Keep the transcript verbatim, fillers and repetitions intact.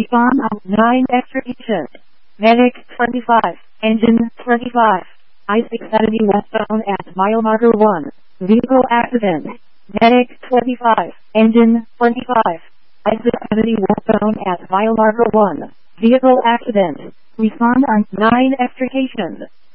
Respond on nine extrication. Medic twenty-five. Engine twenty-five. I six seventy westbound at mile marker one. Vehicle accident. Medic twenty-five. Engine twenty-five. I six seventy westbound at mile marker one. Vehicle accident. Respond on nine extrication.